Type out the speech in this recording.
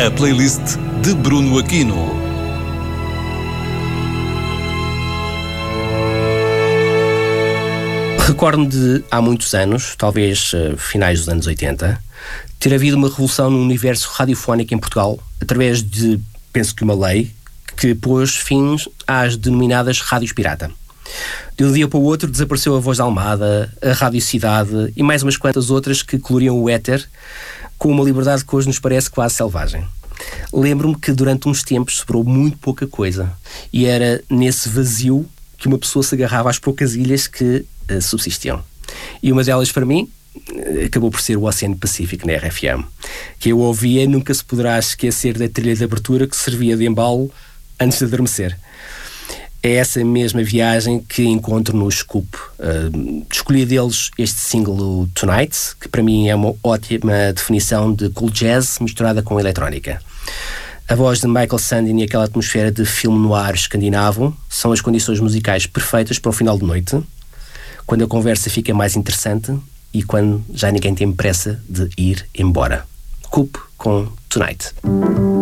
A playlist de Bruno Aquino. Recordo-me de, há muitos anos, talvez finais dos anos 80, ter havido uma revolução no universo radiofónico em Portugal, através de, penso que uma lei, que pôs fins às denominadas rádios pirata. De um dia para o outro desapareceu a Voz da Almada, a Rádio Cidade e mais umas quantas outras que coloriam o éter com uma liberdade que hoje nos parece quase selvagem. Lembro-me que durante uns tempos sobrou muito pouca coisa e era nesse vazio que uma pessoa se agarrava às poucas ilhas que subsistiam. E uma delas, para mim, acabou por ser o Oceano Pacífico na RFM, que eu ouvia e nunca se poderá esquecer da trilha de abertura que servia de embalo antes de adormecer. É essa mesma viagem que encontro no Scoop. Escolhi deles este single Tonight, que para mim é uma ótima definição de cool jazz misturada com eletrónica. A voz de Michael Sandin e aquela atmosfera de filme noir escandinavo são as condições musicais perfeitas para o final de noite, quando a conversa fica mais interessante e quando já ninguém tem pressa de ir embora. Scoop com Tonight.